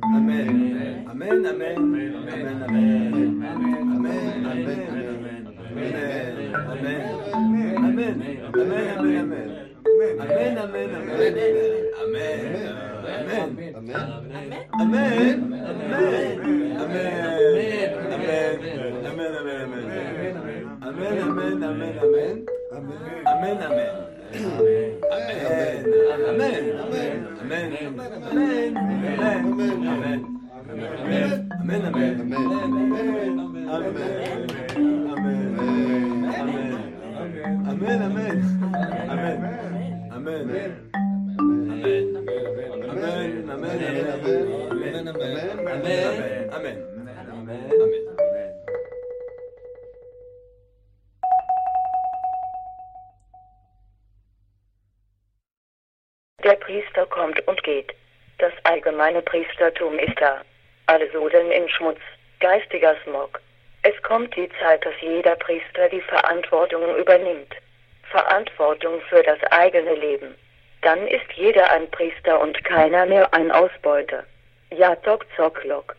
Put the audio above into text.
Amen. Amen. Amen. Amen. Amen. Amen. Der Priester kommt und geht. Das allgemeine Priestertum ist da. Alle Sohlen im Schmutz, geistiger Smog. Es kommt die Zeit, dass jeder Priester die Verantwortung übernimmt. Verantwortung für das eigene Leben. Dann ist jeder ein Priester und keiner mehr ein Ausbeuter. Ja, Tok Zok Lok.